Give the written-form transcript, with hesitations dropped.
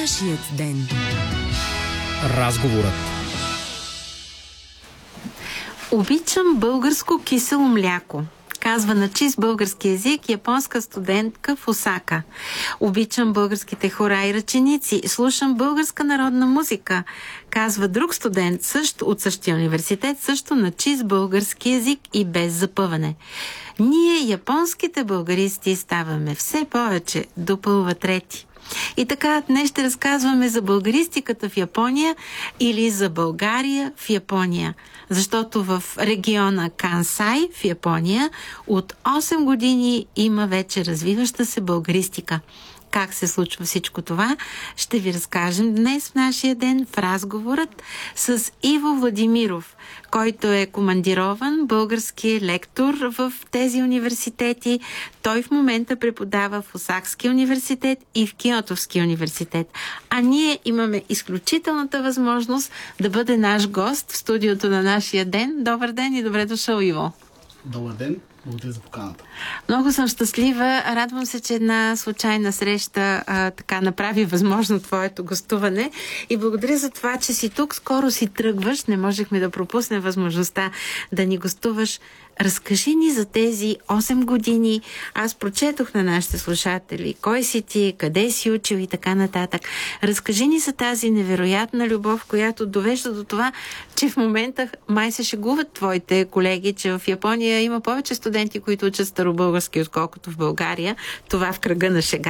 нашият ден. Разговорът. Обичам българско кисело мляко. Казва на чист български език японска студентка в Осака. Обичам българските хора и ръченици. Слушам българска народна музика. Казва друг студент, също от същия университет, също на чист български език и без запъване. Ние, японските българисти, ставаме все повече, допълва трети. И така, днес ще разказваме за българистиката в Япония или за България в Япония. Защото в региона Кансай в Япония от 8 години има вече развиваща се българистика. Как се случва всичко това, ще ви разкажем днес в нашия ден в разговорът с Иво Владимиров, който е командирован български лектор в тези университети. Той в момента преподава в Осакския университет и в Киотовския университет. А ние имаме изключителната възможност да бъде наш гост в студиото на нашия ден. Добър ден и добре дошъл, Иво. Добър ден. Благодаря за поканата. Много съм щастлива. Радвам се, че една случайна среща така направи възможно твоето гостуване. И благодаря за това, че си тук. Скоро си тръгваш. Не можехме да пропуснем възможността да ни гостуваш. Разкажи ни за тези 8 години. Аз прочетох на нашите слушатели кой си ти, къде си учил и така нататък. Разкажи ни за тази невероятна любов, която довежда до това, че в момента май се шегуват твоите колеги, че в Япония има повече студенти, които учат старобългарски, отколкото в България. Това в кръга на шега.